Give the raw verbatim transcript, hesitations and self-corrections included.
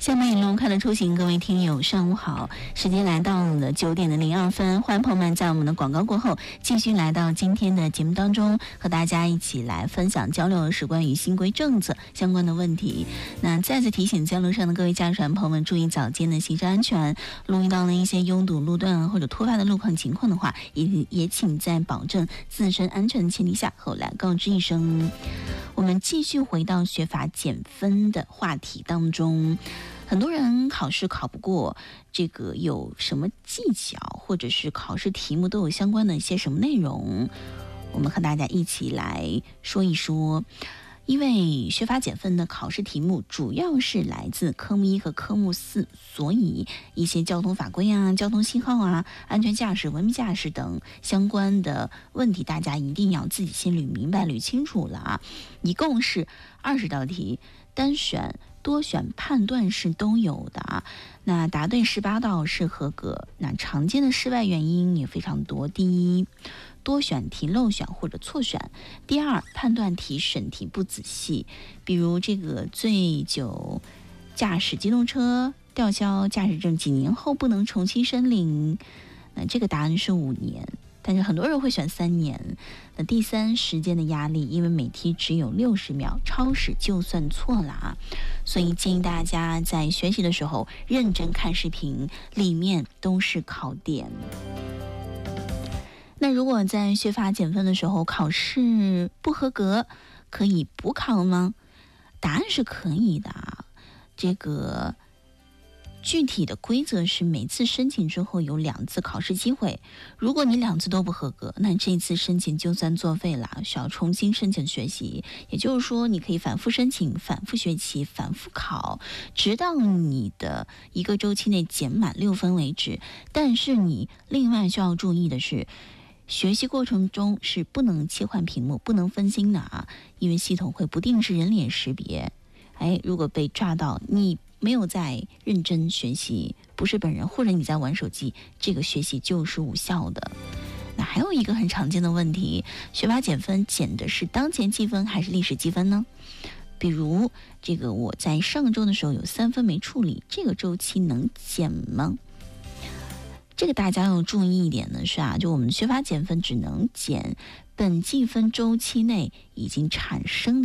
下面一路看的出行，各位听友上午好，时间来到了九点的零二分，欢迎朋友们在我们的广告过后继续来到今天的节目当中，和大家一起来分享交流是关于新规政策相关的问题。那再次提醒交流上的各位驾驶员朋友们注意早间的行车安全，如遇到了一些拥堵路段或者突发的路况情况的话，也也请在保证自身安全的前提下后来告知一声。我们继续回到学法减分的话题当中，很多人考试考不过，这个有什么技巧，或者是考试题目都有相关的一些什么内容，我们和大家一起来说一说。因为学法减分的考试题目主要是来自科目一和科目四，所以一些交通法规啊、交通信号啊、安全驾驶、文明驾驶等相关的问题，大家一定要自己先捋明白、捋清楚了啊。一共是二十道题，单选、多选、判断式都有的啊。那答对十八道是合格。那常见的失败原因也非常多。第一，多选题漏选或者错选；第二，判断题审题不仔细，比如这个醉酒驾驶机动车吊销驾驶证几年后不能重新申领，那这个答案是五年，但是很多人会选三年。那第三，时间的压力，因为每题只有六十秒，超时就算错了啊。所以建议大家在学习的时候认真看视频，里面都是考点。那如果在学法减分的时候考试不合格，可以补考吗？答案是可以的啊。这个具体的规则是每次申请之后有两次考试机会，如果你两次都不合格，那这次申请就算作废了，需要重新申请学习。也就是说，你可以反复申请、反复学习、反复考，直到你的一个周期内减满六分为止。但是你另外需要注意的是，学习过程中是不能切换屏幕、不能分心的啊，因为系统会不定时人脸识别。哎，如果被抓到你没有在认真学习，不是本人，或者你在玩手机，这个学习就是无效的。那还有一个很常见的问题，学法减分减的是当前积分还是历史积分呢？比如这个我在上周的时候有三分没处理，这个周期能减吗？这个大家要注意一点的是啊，就我们学法减分只能减本计分周期内已经产生的